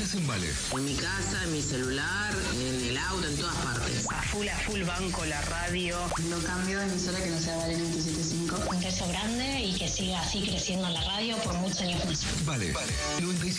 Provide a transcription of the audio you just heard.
Estás en Vale. En mi casa, en mi celular, en el auto, en todas partes. A full banco la radio. No cambio de emisora que no sea Vale 97.5. Un beso grande y que siga así creciendo la radio por muchos años más. Vale. 97.